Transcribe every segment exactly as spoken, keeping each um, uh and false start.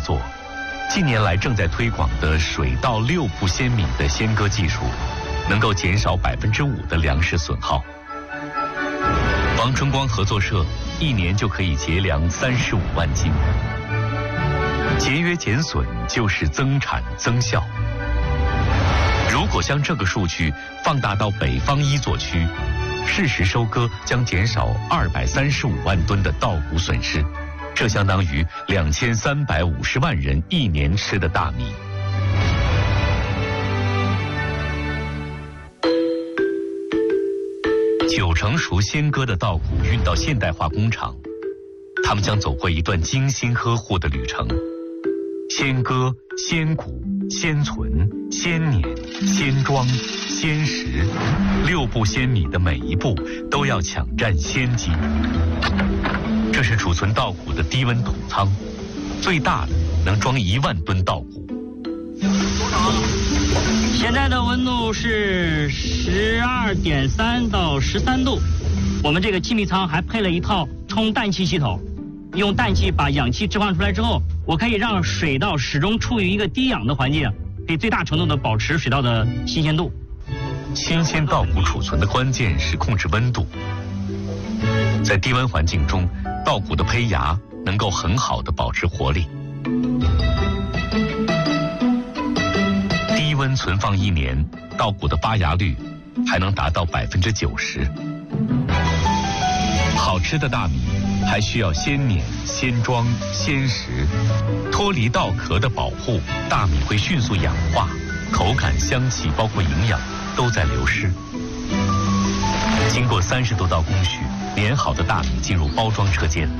作，近年来正在推广的水稻六步鲜米的鲜割技术，能够减少百分之五的粮食损耗。王春光合作社一年就可以节粮三十五万斤。节约减损就是增产增效。如果将这个数据放大到北方一作区，适时收割将减少二百三十五万吨的稻谷损失，这相当于两千三百五十万人一年吃的大米。九成熟鲜割的稻谷运到现代化工厂，他们将走过一段精心呵护的旅程。鲜割、鲜谷、鲜存、鲜碾、鲜装、鲜食，六步鲜米的每一步都要抢占先机。这是储存稻谷的低温桶仓，最大的能装一万吨稻谷。 现在的温度是十二点三到十三度。我们这个气密仓还配了一套充氮气系统，用氮气把氧气置换出来之后，我可以让水稻始终处于一个低氧的环境，可以最大程度的保持水稻的新鲜度。 新鲜稻谷储存的关键是控制温度。在低温环境中，稻谷的胚芽能够很好的保持活力。低温存放一年，稻谷的发芽率还能达到百分之九十。好吃的大米还需要鲜碾、鲜装、鲜食，脱离稻壳的保护，大米会迅速氧化，口感、香气包括营养都在流失。经过三十多道工序，碾好的大米进入包装车间，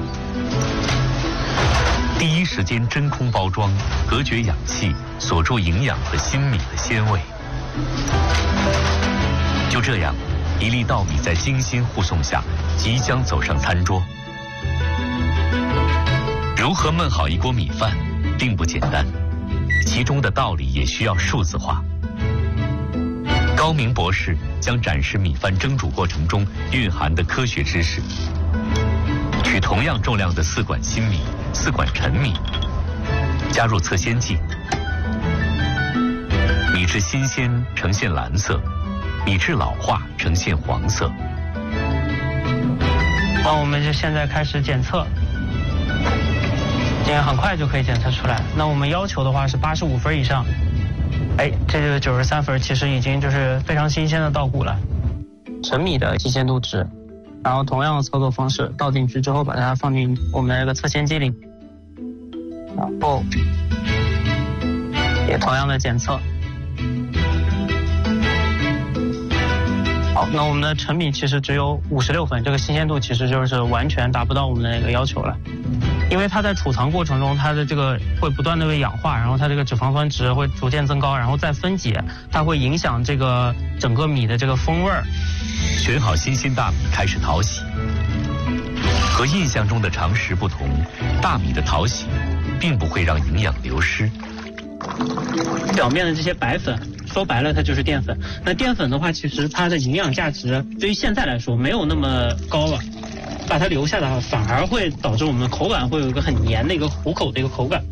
第一时间真空包装，隔绝氧气，锁住营养和新米的鲜味。就这样，一粒稻米在精心护送下，即将走上餐桌。如何焖好一锅米饭，并不简单，其中的道理也需要数字化。高明博士将展示米饭蒸煮过程中蕴含的科学知识。取同样重量的四管新米、四管陈米，加入测鲜剂，米质新鲜呈现蓝色，米质老化呈现黄色。 那我们就现在开始检测，也很快就可以检测出来。那我们要求的话是八十五分以上，哎，这就是九十三分，其实已经就是非常新鲜的稻谷了。陈米的新鲜度值，然后同样的操作方式，倒进去之后把它放进我们那个测鲜机里，然后也同样的检测。好，那我们的陈米其实只有五十六分，这个新鲜度其实就是完全达不到我们的那个要求了。因为它在储藏过程中，它的这个会不断的被氧化，然后它这个脂肪酸值会逐渐增高，然后再分解，它会影响这个整个米的这个风味儿。 选好新鲜大米开始淘洗。和印象中的常识不同，大米的淘洗并不会让营养流失。 表面的这些白粉，说白了它就是淀粉。那淀粉的话，其实它的营养价值对于现在来说没有那么高了。把它留下的话，反而会导致我们的口感会有一个很黏的一个糊口的一个口感。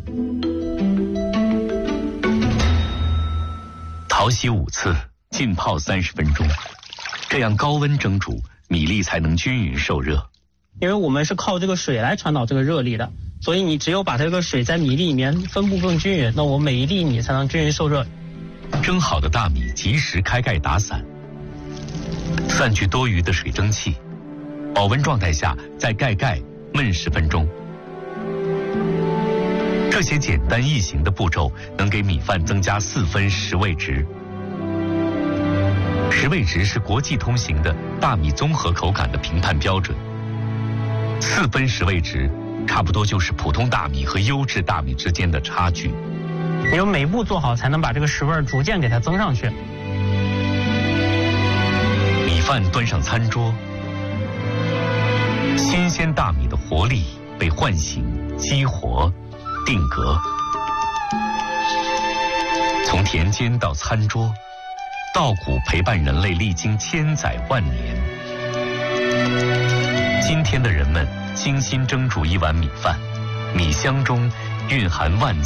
淘洗五次，浸泡三十分钟，这样高温蒸煮，米粒才能均匀受热。 因为我们是靠这个水来传导这个热力的，所以你只有把这个水在米粒里面分布更均匀，那我每一粒米才能均匀受热。 蒸好的大米及时开盖打散，散去多余的水蒸气。保温状态下再盖盖焖十分钟。这些简单易行的步骤能给米饭增加四分十味值。十味值是国际通行的大米综合口感的评判标准。四分十味值差不多就是普通大米和优质大米之间的差距。 你有每一步做好，才能把这个十味逐渐给它增上去。 米饭端上餐桌。新鲜大米的活力被唤醒、激活、定格。从田间到餐桌，稻谷陪伴人类历经千载万年。今天的人们精心蒸煮一碗米饭，米香中蕴含万